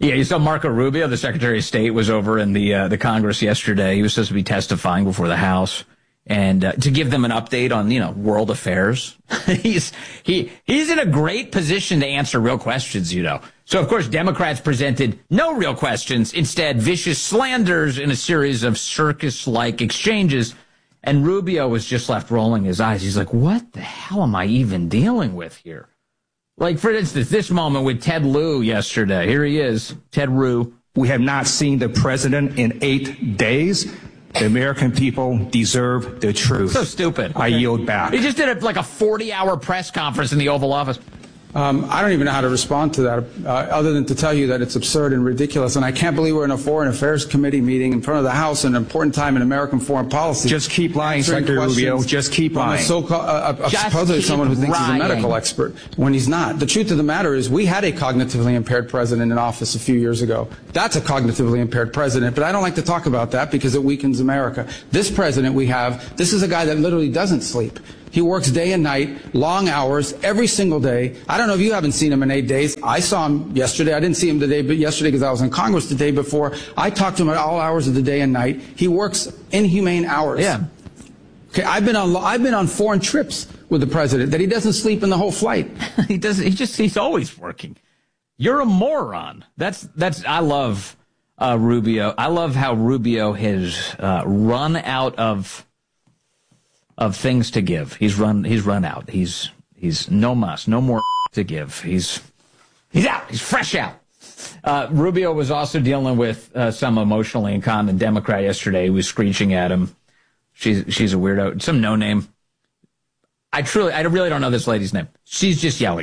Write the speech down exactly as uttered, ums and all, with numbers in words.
Yeah, you saw Marco Rubio, the Secretary of State, was over in the uh, the Congress yesterday. He was supposed to be testifying before the House and uh, to give them an update on, you know, world affairs. he's he he's in a great position to answer real questions, you know. So, of course, Democrats presented no real questions, instead vicious slanders in a series of circus-like exchanges. And Rubio was just left rolling his eyes. He's like, what the hell am I even dealing with here? Like, for instance, this moment with Ted Lieu yesterday. Here he is, Ted Lieu. We have not seen the president in eight days. The American people deserve the truth. So stupid. I yield back. He just did a, like a forty-hour press conference in the Oval Office. Um, I don't even know how to respond to that, uh, other than to tell you that it's absurd and ridiculous. And I can't believe we're in a Foreign Affairs Committee meeting in front of the House, an important time in American foreign policy. Just keep lying, Secretary Rubio. Just keep lying. So uh, uh, supposedly someone who thinks lying. he's a medical expert when he's not. The truth of the matter is we had a cognitively impaired president in office a few years ago. That's a cognitively impaired president, but I don't like to talk about that because it weakens America. This president we have, this is a guy that literally doesn't sleep. He works day and night, long hours, every single day. I don't know if you haven't seen him in eight days. I saw him yesterday. I didn't see him today, but yesterday because I was in Congress the day before. I talked to him at all hours of the day and night. He works inhumane hours. Yeah. Okay, I've been on I've been on foreign trips with the president that he doesn't sleep in the whole flight. he doesn't. He just he's always working. You're a moron. That's that's. I love uh, Rubio. I love how Rubio has uh, run out of. of things to give. He's run he's run out. He's he's no mas, no more to give. He's he's out. He's fresh out. Uh, Rubio was also dealing with uh, some emotionally incontinent Democrat yesterday who was screeching at him. She's she's a weirdo. Some no name. I truly I really don't know this lady's name. She's just yelling.